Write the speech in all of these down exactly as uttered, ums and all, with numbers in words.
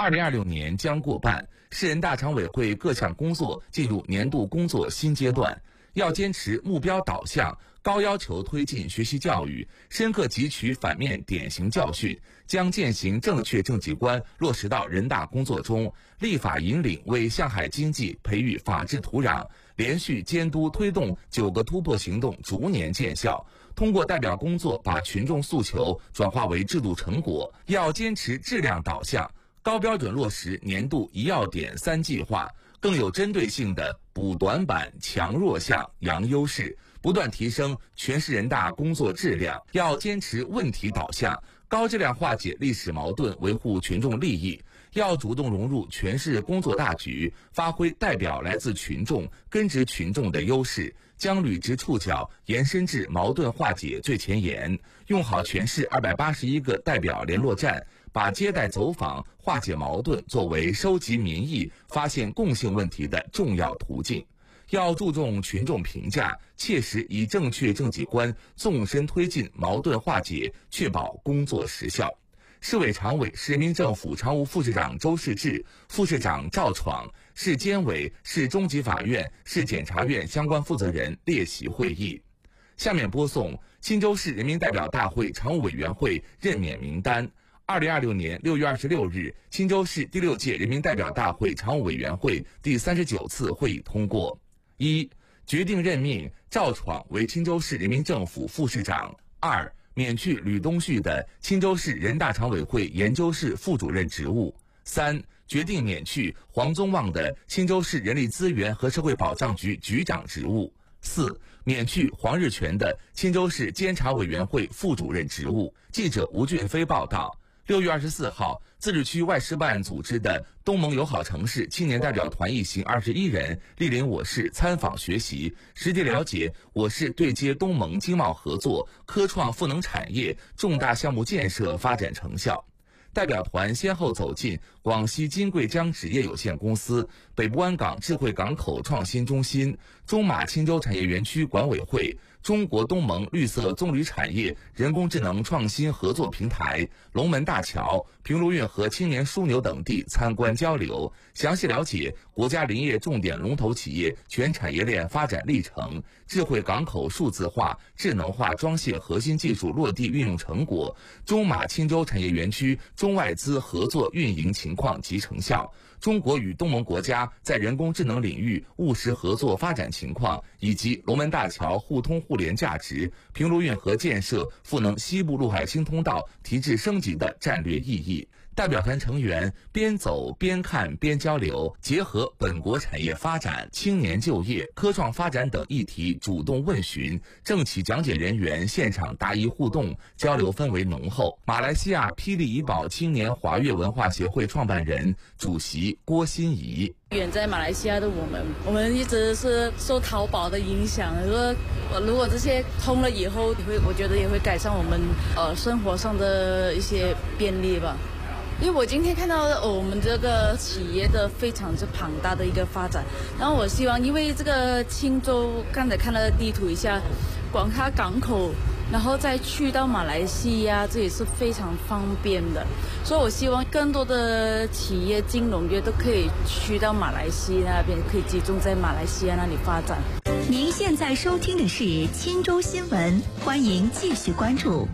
二零二六年将过半，市人大常委会各项工作进入年度工作新阶段，要坚持目标导向，高要求推进学习教育，深刻汲取反面典型教训，将践行正确政绩观落实到人大工作中，立法引领为向海经济培育法治土壤，连续监督推动九个突破行动逐年见效，通过代表工作把群众诉求转化为制度成果。要坚持质量导向，高标准落实年度一要点三计划，更有针对性的补短板、强弱项、扬优势，不断提升全市人大工作质量。要坚持问题导向，高质量化解历史矛盾，维护群众利益。要主动融入全市工作大局，发挥代表来自群众、根植群众的优势，将履职触角延伸至矛盾化解最前沿，用好全市二百八十一个代表联络站，把接待走访、化解矛盾作为收集民意、发现共性问题的重要途径。要注重群众评价，切实以正确政绩观纵深推进矛盾化解，确保工作实效。市委常委、市人民政府常务副市长周世志、副市长赵闯、市监委、市中级法院、市检察院相关负责人列席会议。下面播送钦州市人民代表大会常务委员会任免名单。二零二六年六月二十六日，钦州市第六届人民代表大会常务委员会第三十九次会议通过：一、决定任命赵闯为钦州市人民政府副市长；二、免去吕东旭的钦州市人大常委会研究室副主任职务；三、决定免去黄宗旺的钦州市人力资源和社会保障局局长职务；四、免去黄日全的钦州市监察委员会副主任职务。记者吴俊飞报道。六月二十四号，自治区外事办组织的东盟友好城市青年代表团一行二十一人莅临我市参访学习，实地了解我市对接东盟经贸合作、科创赋能产业重大项目建设发展成效。代表团先后走进广西金贵江纸业有限公司、北部湾港智慧港口创新中心、中马钦州产业园区管委会、中国东盟绿色棕榈产业人工智能创新合作平台、龙门大桥、平卢运河青年枢纽等地参观交流，详细了解国家林业重点龙头企业全产业链发展历程、智慧港口数字化、智能化装卸核心技术落地运用成果、中马钦州产业园区中外资合作运营情况及成效、中国与东盟国家在人工智能领域务实合作发展情况，以及龙门大桥互通互联价值、平卢运河建设赋能西部陆海新通道提质升级的战略意义。代表团成员边走边看边交流，结合本国产业发展、青年就业、科创发展等议题主动问询，政企讲解人员现场答疑互动，交流氛围浓厚。马来西亚霹雳怡保青年华乐文化协会创办人、主席郭欣怡。 远在马来西亚的我们，我们一直是受淘宝的影响。如果如果这些通了以后，也会我觉得也会改善我们呃生活上的一些便利吧。因为我今天看到、哦、我们这个企业的非常之庞大的一个发展，然后我希望，因为这个钦州刚才看了地图一下，广咖港口，然后再去到马来西亚，这也是非常方便的，所以我希望更多的企业金融业都可以去到马来西亚那边，可以集中在马来西亚那里发展。 您现在收听的是钦州新闻，欢迎继续关注。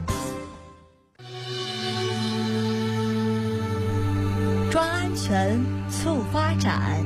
抓安全，促发展。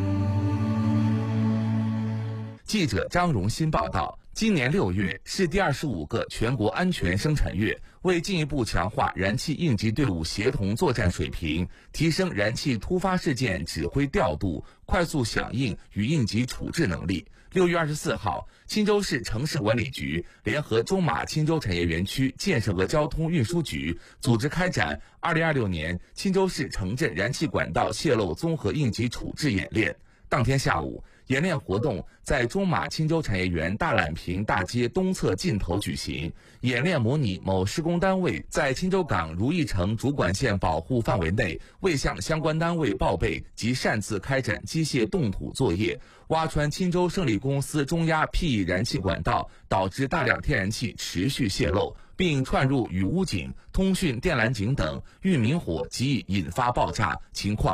记者张荣新报道。今年六月是第二十五个全国安全生产月，为进一步强化燃气应急队伍协同作战水平，提升燃气突发事件指挥调度、快速响应与应急处置能力。六月二十四号，钦州市城市管理局联合中马钦州产业园区建设和交通运输局组织开展二零二六年钦州市城镇燃气管道泄漏综合应急处置演练。当天下午，演练活动在中马钦州产业园大榄坪大街东侧尽头举行。演练模拟某施工单位在钦州港如意城主管线保护范围内未向相关单位报备及擅自开展机械动土作业，挖穿钦州胜利公司中压 P 燃气管道，导致大量天然气持续泄漏，并串入雨屋井、通讯电缆井等，遇明火即引发爆炸情况